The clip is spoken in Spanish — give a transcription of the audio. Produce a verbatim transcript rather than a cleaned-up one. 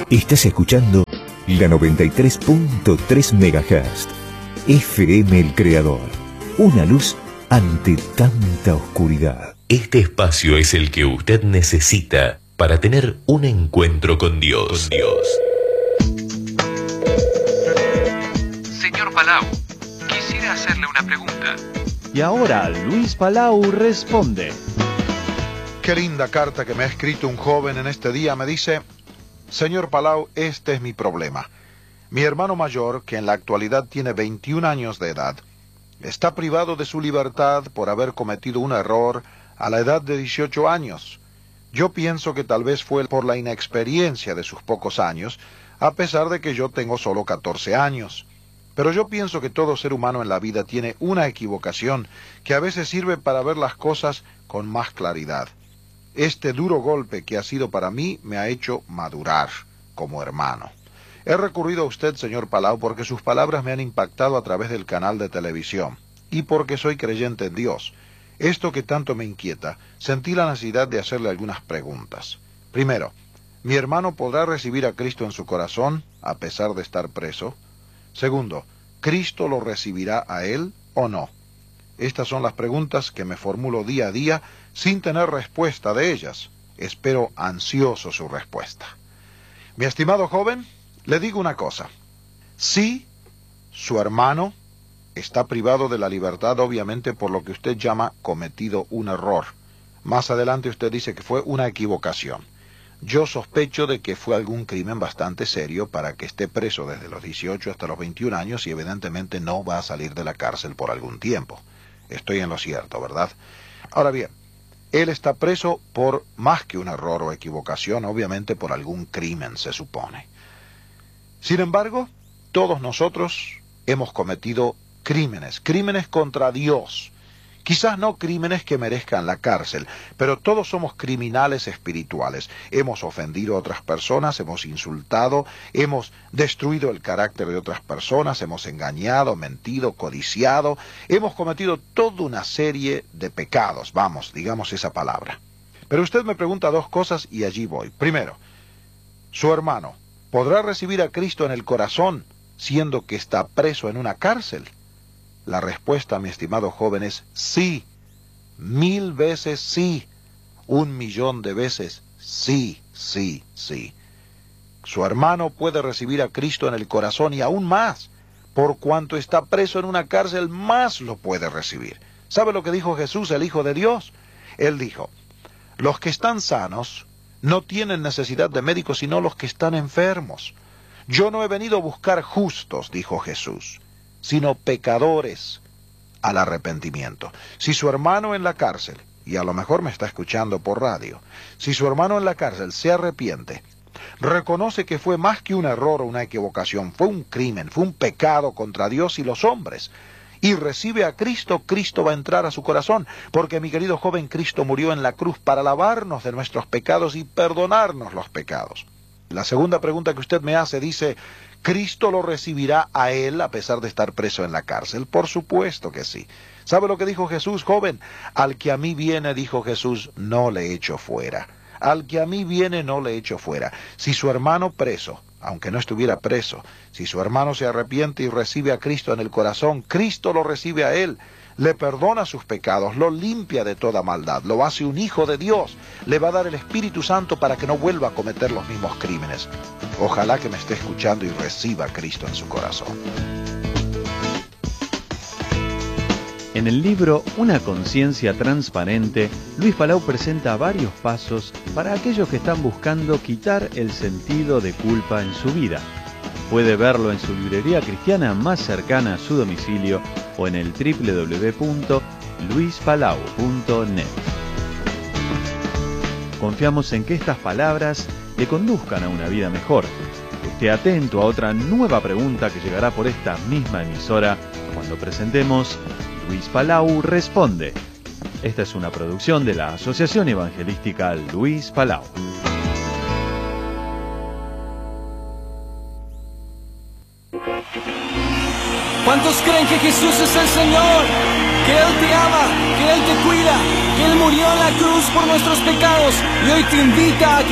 Estás escuchando la noventa y tres punto tres megahertz. F M El Creador. Una luz ante tanta oscuridad. Este espacio es el que usted necesita para tener un encuentro con Dios. Con Dios. Señor Palau, quisiera hacerle una pregunta. Y ahora Luis Palau responde. Qué linda carta que me ha escrito un joven en este día. Me dice: Señor Palau, este es mi problema. Mi hermano mayor, que en la actualidad tiene veintiún años de edad, está privado de su libertad por haber cometido un error a la edad de dieciocho años. Yo pienso que tal vez fue por la inexperiencia de sus pocos años, a pesar de que yo tengo solo catorce años. Pero yo pienso que todo ser humano en la vida tiene una equivocación que a veces sirve para ver las cosas con más claridad. Este duro golpe que ha sido para mí me ha hecho madurar como hermano. He recurrido a usted, señor Palau, porque sus palabras me han impactado a través del canal de televisión y porque soy creyente en Dios. Esto que tanto me inquieta, sentí la necesidad de hacerle algunas preguntas. Primero, ¿mi hermano podrá recibir a Cristo en su corazón a pesar de estar preso? Segundo, ¿Cristo lo recibirá a él o no? Estas son las preguntas que me formulo día a día sin tener respuesta de ellas. Espero ansioso su respuesta. Mi estimado joven, le digo una cosa. Sí, su hermano está privado de la libertad, obviamente por lo que usted llama cometido un error. Más adelante usted dice que fue una equivocación. Yo sospecho de que fue algún crimen bastante serio para que esté preso desde los dieciocho hasta los veintiún años y evidentemente no va a salir de la cárcel por algún tiempo. Estoy en lo cierto, ¿verdad? Ahora bien, él está preso por más que un error o equivocación, obviamente por algún crimen, se supone. Sin embargo, todos nosotros hemos cometido crímenes, crímenes contra Dios. Quizás no crímenes que merezcan la cárcel, pero todos somos criminales espirituales. Hemos ofendido a otras personas, hemos insultado, hemos destruido el carácter de otras personas, hemos engañado, mentido, codiciado, hemos cometido toda una serie de pecados, vamos, digamos esa palabra. Pero usted me pregunta dos cosas y allí voy. Primero, su hermano ¿podrá recibir a Cristo en el corazón siendo que está preso en una cárcel? La respuesta, mi estimado joven, es sí. Mil veces sí. Un millón de veces sí, sí, sí. Su hermano puede recibir a Cristo en el corazón y aún más. Por cuanto está preso en una cárcel, más lo puede recibir. ¿Sabe lo que dijo Jesús, el Hijo de Dios? Él dijo: los que están sanos no tienen necesidad de médicos, sino los que están enfermos. Yo no he venido a buscar justos, dijo Jesús, sino pecadores al arrepentimiento. Si su hermano en la cárcel, y a lo mejor me está escuchando por radio, si su hermano en la cárcel se arrepiente, reconoce que fue más que un error o una equivocación, fue un crimen, fue un pecado contra Dios y los hombres, y recibe a Cristo, Cristo va a entrar a su corazón, porque mi querido joven, Cristo murió en la cruz para lavarnos de nuestros pecados y perdonarnos los pecados. La segunda pregunta que usted me hace dice: ¿Cristo lo recibirá a él a pesar de estar preso en la cárcel? Por supuesto que sí. ¿Sabe lo que dijo Jesús, joven? Al que a mí viene, dijo Jesús, no le echo fuera. Al que a mí viene, no le echo fuera. Si su hermano preso, aunque no estuviera preso, si su hermano se arrepiente y recibe a Cristo en el corazón, Cristo lo recibe a él, le perdona sus pecados, lo limpia de toda maldad, lo hace un hijo de Dios, le va a dar el Espíritu Santo para que no vuelva a cometer los mismos crímenes. Ojalá que me esté escuchando y reciba a Cristo en su corazón. En el libro Una conciencia transparente, Luis Palau presenta varios pasos para aquellos que están buscando quitar el sentido de culpa en su vida. Puede verlo en su librería cristiana más cercana a su domicilio o en el doble u doble u doble u punto luis palau punto net. Confiamos en que estas palabras le conduzcan a una vida mejor. Esté atento a otra nueva pregunta que llegará por esta misma emisora cuando presentemos Luis Palau Responde. Esta es una producción de la Asociación Evangelística Luis Palau. ¿Cuántos creen que Jesús es el Señor? Que Él te ama, que Él te cuida, que Él murió en la cruz por nuestros pecados y hoy te invita a que